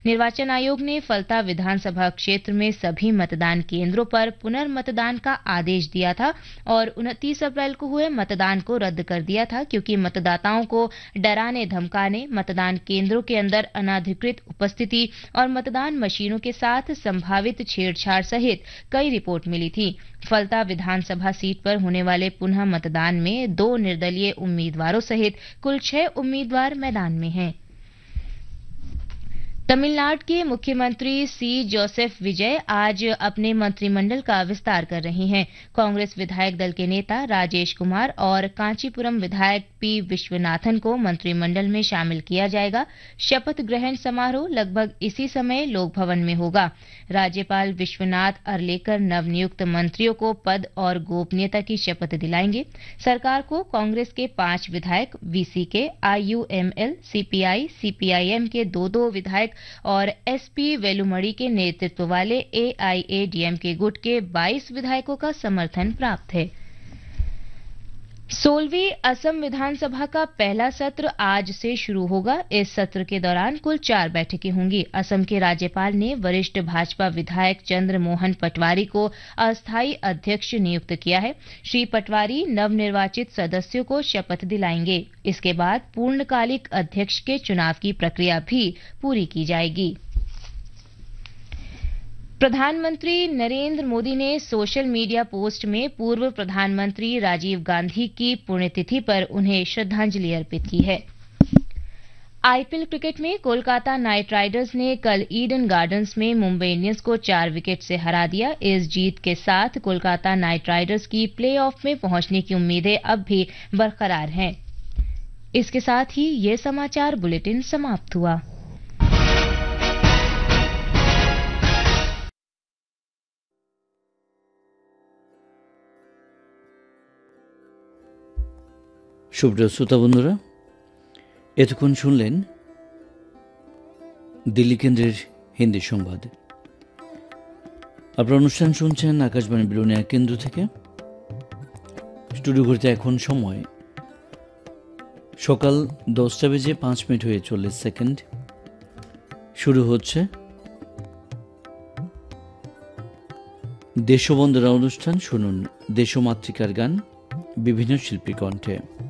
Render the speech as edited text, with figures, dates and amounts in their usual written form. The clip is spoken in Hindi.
निर्वाचन आयोग ने फलता विधानसभा क्षेत्र में सभी मतदान केंद्रों पर पुनर्मतदान का आदेश दिया था और 29 अप्रैल को हुए मतदान को रद्द कर दिया था, क्योंकि मतदाताओं को डराने धमकाने, मतदान केंद्रों के अंदर अनाधिकृत उपस्थिति और मतदान मशीनों के साथ संभावित छेड़छाड़ सहित कई रिपोर्ट मिली थी। फलता विधानसभा सीट पर होने वाले पुनः मतदान में 2 निर्दलीय उम्मीदवारों सहित कुल 6 उम्मीदवार मैदान में हैं। तमिलनाडु के मुख्यमंत्री सी जोसेफ विजय आज अपने मंत्रिमंडल का विस्तार कर रहे हैं। कांग्रेस विधायक दल के नेता राजेश कुमार और कांचीपुरम विधायक पी विश्वनाथन को मंत्रिमंडल में शामिल किया जाएगा। शपथ ग्रहण समारोह लगभग इसी समय लोक भवन में होगा। राज्यपाल विश्वनाथ अर्लेकर नवनियुक्त मंत्रियों को पद और गोपनीयता की शपथ दिलाएंगे। सरकार को कांग्रेस के 5 विधायक, वीसीके, आईयूएमएल, सीपीआई, सीपीआईएम के 2 विधायक और एसपी वेलुमड़ी के नेतृत्व वाले एआईएडीएमके गुट के 22 विधायकों का समर्थन प्राप्त है। 16वीं असम विधानसभा का पहला सत्र आज से शुरू होगा। इस सत्र के दौरान कुल 4 बैठकें होंगी। असम के राज्यपाल ने वरिष्ठ भाजपा विधायक चंद्र मोहन पटवारी को अस्थायी अध्यक्ष नियुक्त किया है। श्री पटवारी नवनिर्वाचित सदस्यों को शपथ दिलाएंगे। इसके बाद पूर्णकालिक अध्यक्ष के चुनाव की प्रक्रिया भी पूरी की जाएगी। प्रधानमंत्री नरेंद्र मोदी ने सोशल मीडिया पोस्ट में पूर्व प्रधानमंत्री राजीव गांधी की पुण्यतिथि पर उन्हें श्रद्धांजलि अर्पित की है। आईपीएल क्रिकेट में कोलकाता नाइट राइडर्स ने कल ईडन गार्डन्स में मुंबई इंडियंस को 4 विकेट से हरा दिया। इस जीत के साथ कोलकाता नाइट राइडर्स की प्लेऑफ में पहुंचने की उम्मीदें अब भी बरकरार हैं। इसके साथ ही ये समाचार बुलेटिन समाप्त हुआ। সুপ্রিয় শ্রোতা বন্ধুরা, এতক্ষণ শুনলেন দিল্লি কেন্দ্রের হিন্দি সংবাদ। আপনারা অনুষ্ঠান শুনছেন আকাশবাণী বিলোনিয়া কেন্দ্র থেকে। স্টুডিও ঘড়িতে এখন সময় সকাল 10টা বেজে 5 মিনিট হয়ে 40 সেকেন্ড। শুরু হচ্ছে দেশবন্ধুরা অনুষ্ঠান। শুনুন দেশমাতৃকার গান বিভিন্ন শিল্পী কণ্ঠে।